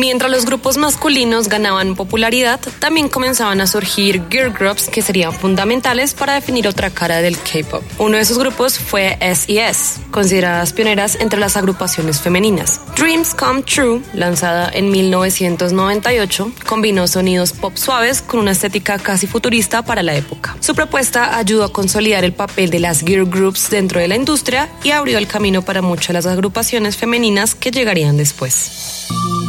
Mientras los grupos masculinos ganaban popularidad, también comenzaban a surgir girl groups que serían fundamentales para definir otra cara del K-pop. Uno de esos grupos fue S.E.S., consideradas pioneras entre las agrupaciones femeninas. Dreams Come True, lanzada en 1998, combinó sonidos pop suaves con una estética casi futurista para la época. Su propuesta ayudó a consolidar el papel de las girl groups dentro de la industria y abrió el camino para muchas de las agrupaciones femeninas que llegarían después.